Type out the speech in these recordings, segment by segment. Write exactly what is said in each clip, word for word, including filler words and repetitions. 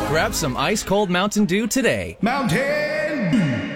Grab some ice-cold Mountain Dew today. Mountain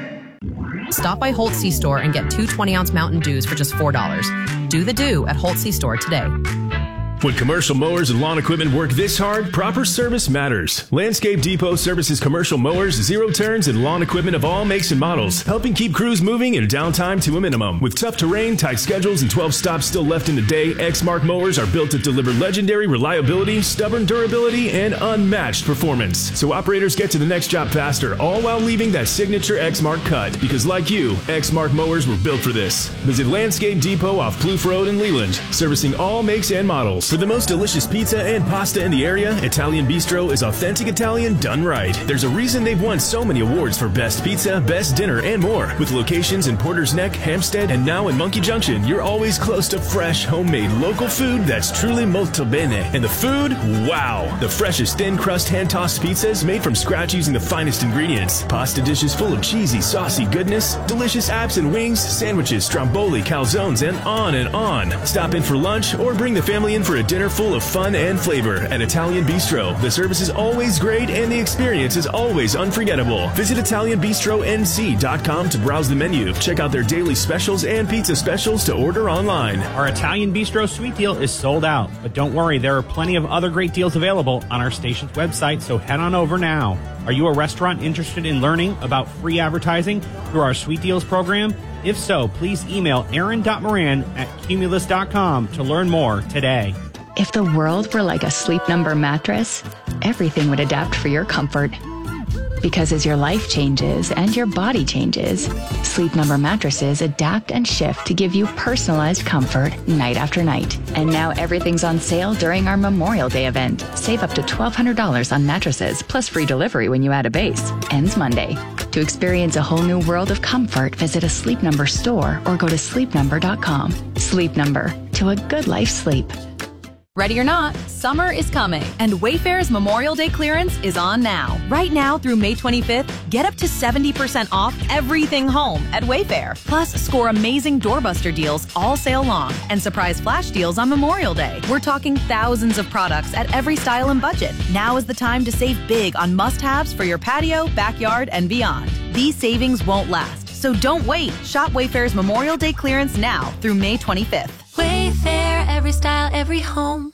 Dew! Stop by Holt C-Store and get two twenty-ounce Mountain Dews for just four dollars. Do the Dew at Holt C-Store today. When commercial mowers and lawn equipment work this hard, proper service matters. Landscape Depot services commercial mowers, zero turns, and lawn equipment of all makes and models, helping keep crews moving and downtime to a minimum. With tough terrain, tight schedules, and twelve stops still left in the day, Exmark mowers are built to deliver legendary reliability, stubborn durability, and unmatched performance. So operators get to the next job faster, all while leaving that signature Exmark cut. Because like you, Exmark mowers were built for this. Visit Landscape Depot off Plouffe Road in Leland, servicing all makes and models. For the most delicious pizza and pasta in the area, Italian Bistro is authentic Italian done right. There's a reason they've won so many awards for best pizza, best dinner, and more. With locations in Porter's Neck, Hampstead, and now in Monkey Junction, you're always close to fresh, homemade, local food that's truly molto bene. And the food? Wow! The freshest thin crust hand-tossed pizzas made from scratch using the finest ingredients. Pasta dishes full of cheesy, saucy goodness, delicious apps and wings, sandwiches, stromboli, calzones, and on and on. Stop in for lunch or bring the family in for a dinner full of fun and flavor at Italian Bistro. The service is always great and the experience is always unforgettable. Visit Italian Bistro N C dot com to browse the menu. Check out their daily specials and pizza specials to order online. Our Italian Bistro Sweet Deal is sold out, but don't worry, there are plenty of other great deals available on our station's website, so head on over now. Are you a restaurant interested in learning about free advertising through our Sweet Deals program? If so, please email aaron dot moran at cumulus dot com to learn more today. If the world were like a Sleep Number mattress, everything would adapt for your comfort. Because as your life changes and your body changes, Sleep Number mattresses adapt and shift to give you personalized comfort night after night. And now everything's on sale during our Memorial Day event. Save up to twelve hundred dollars on mattresses, plus free delivery when you add a base. Ends Monday. To experience a whole new world of comfort, visit a Sleep Number store or go to sleep number dot com. Sleep Number. To a good life sleep. Ready or not, summer is coming, and Wayfair's Memorial Day clearance is on now. Right now through May twenty-fifth, get up to seventy percent off everything home at Wayfair. Plus, score amazing doorbuster deals all sale long and surprise flash deals on Memorial Day. We're talking thousands of products at every style and budget. Now is the time to save big on must-haves for your patio, backyard, and beyond. These savings won't last, so don't wait. Shop Wayfair's Memorial Day clearance now through May twenty-fifth. Wayfair, every style, every home.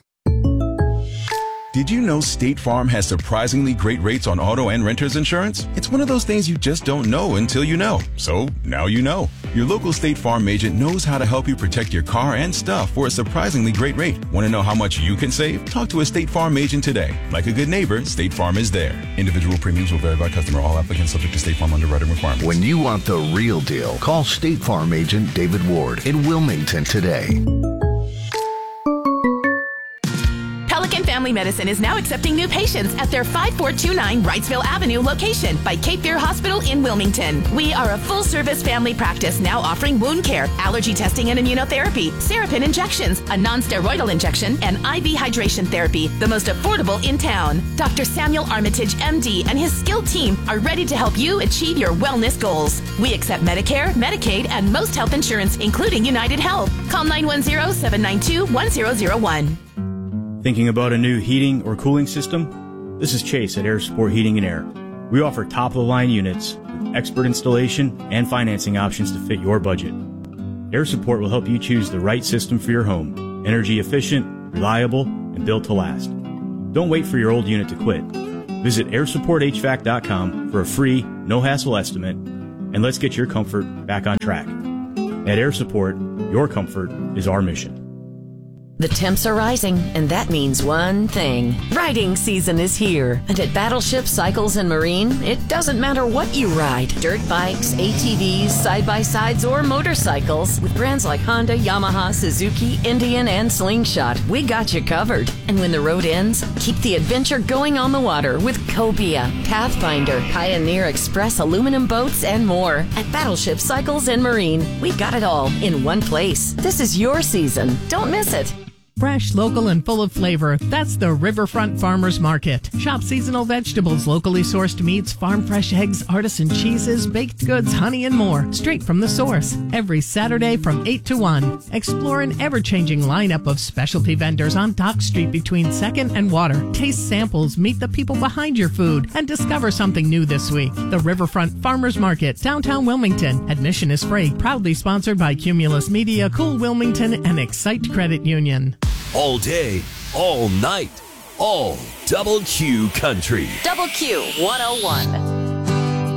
Did you know State Farm has surprisingly great rates on auto and renter's insurance? It's one of those things you just don't know until you know. So now you know. Your local State Farm agent knows how to help you protect your car and stuff for a surprisingly great rate. Want to know how much you can save? Talk to a State Farm agent today. Like a good neighbor, State Farm is there. Individual premiums will vary by customer. All applicants subject to State Farm underwriting requirements. When you want the real deal, call State Farm agent David Ward in Wilmington today. Pelican Family Medicine is now accepting new patients at their five four two nine Wrightsville Avenue location by Cape Fear Hospital in Wilmington. We are a full-service family practice now offering wound care, allergy testing and immunotherapy, Serapin injections, a non-steroidal injection, and I V hydration therapy, the most affordable in town. Doctor Samuel Armitage, M D, and his skilled team are ready to help you achieve your wellness goals. We accept Medicare, Medicaid, and most health insurance, including United Health. Call nine one zero, seven nine two, one zero zero one. Thinking about a new heating or cooling system? This is Chase at Air Support Heating and Air. We offer top-of-the-line units with expert installation and financing options to fit your budget. Air Support will help you choose the right system for your home. Energy efficient, reliable, and built to last. Don't wait for your old unit to quit. Visit air support h v a c dot com for a free, no-hassle estimate, and let's get your comfort back on track. At Air Support, your comfort is our mission. The temps are rising, and that means one thing. Riding season is here. And at Battleship Cycles and Marine, it doesn't matter what you ride. Dirt bikes, A T Vs, side-by-sides, or motorcycles. With brands like Honda, Yamaha, Suzuki, Indian, and Slingshot, we got you covered. And when the road ends, keep the adventure going on the water with Cobia, Pathfinder, Pioneer Express aluminum boats, and more. At Battleship Cycles and Marine, we've got it all in one place. This is your season. Don't miss it. Fresh, local, and full of flavor. That's the Riverfront Farmers Market. Shop seasonal vegetables, locally sourced meats, farm fresh eggs, artisan cheeses, baked goods, honey, and more. Straight from the source. Every Saturday from eight to one. Explore an ever-changing lineup of specialty vendors on Dock Street between second and Water. Taste samples, meet the people behind your food, and discover something new this week. The Riverfront Farmers Market, downtown Wilmington. Admission is free. Proudly sponsored by Cumulus Media, Cool Wilmington, and Excite Credit Union. All day, all night, all Double Q Country. Double Q one oh one.